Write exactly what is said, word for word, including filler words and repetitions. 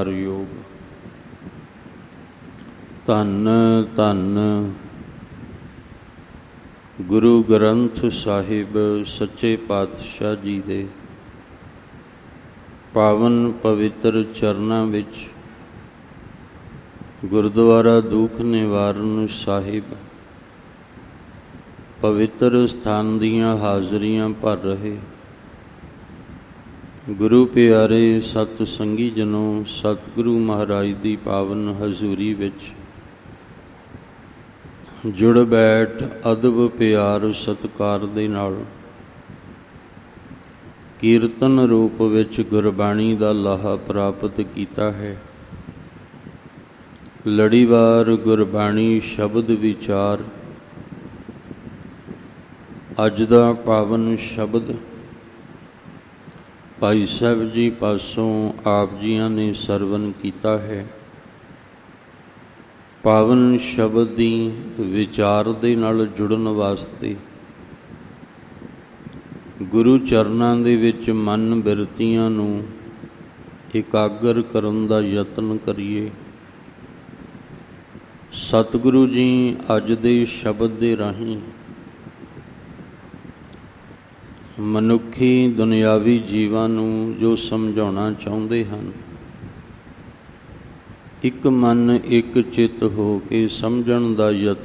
ਸਤਿਕਾਰਯੋਗ। ਧੰਨ ਧੰਨ ਗੁਰੂ ਗ੍ਰੰਥ ਸਾਹਿਬ ਸੱਚੇ ਪਾਤਸ਼ਾਹ ਜੀ ਦੇ ਪਾਵਨ ਪਵਿੱਤਰ ਚਰਨਾਂ ਵਿੱਚ ਗੁਰਦੁਆਰਾ ਦੁੱਖ ਨਿਵਾਰਨ ਸਾਹਿਬ ਪਵਿੱਤਰ ਸਥਾਨ ਦੀਆਂ ਹਾਜ਼ਰੀਆਂ ਭਰ ਰਹੇ ਗੁਰੂ ਪਿਆਰੇ ਸਤ ਸੰਗੀ ਜਨੋ, ਸਤਿਗੁਰੂ ਮਹਾਰਾਜ ਦੀ ਪਾਵਨ ਹਜ਼ੂਰੀ ਵਿੱਚ ਜੁੜ ਬੈਠ ਅਦਬ ਪਿਆਰ ਸਤਿਕਾਰ ਦੇ ਨਾਲ ਕੀਰਤਨ ਰੂਪ ਵਿੱਚ ਗੁਰਬਾਣੀ ਦਾ ਲਾਹਾ ਪ੍ਰਾਪਤ ਕੀਤਾ ਹੈ। ਲੜੀਵਾਰ ਗੁਰਬਾਣੀ ਸ਼ਬਦ ਵਿਚਾਰ। ਅੱਜ ਦਾ ਪਾਵਨ ਸ਼ਬਦ ਭਾਈ ਸਾਹਿਬ ਜੀ ਪਾਸੋਂ ਆਪ ਜੀਆਂ ਨੇ ਸਰਵਨ ਕੀਤਾ ਹੈ। ਪਾਵਨ ਸ਼ਬਦ ਦੀ ਵਿਚਾਰ ਦੇ ਨਾਲ ਜੁੜਨ ਵਾਸਤੇ ਗੁਰੂ ਚਰਨਾਂ ਦੇ ਵਿੱਚ ਮਨ ਬਿਰਤੀਆਂ ਨੂੰ ਇਕਾਗਰ ਕਰਨ ਦਾ ਯਤਨ ਕਰੀਏ। ਸਤਿਗੁਰੂ ਜੀ ਅੱਜ ਦੇ ਸ਼ਬਦ ਦੇ ਰਾਹੀਂ ਮਨੁੱਖੀ ਦੁਨਿਆਵੀ ਜੀਵਾਂ ਨੂੰ ਜੋ ਸਮਝਾਉਣਾ ਚਾਹੁੰਦੇ ਹਨ, ਇੱਕ ਮਨ ਇੱਕ ਚਿੱਤ ਹੋ ਕੇ ਸਮਝਣ ਦਾ ਯਤਨ